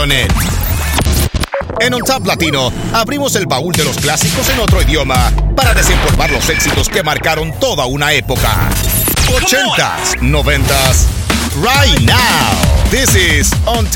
.net. En On Top Latino, abrimos el baúl de los clásicos en otro idioma para desempolvar los éxitos que marcaron toda una época. 80s, 90s, right now. This is On Top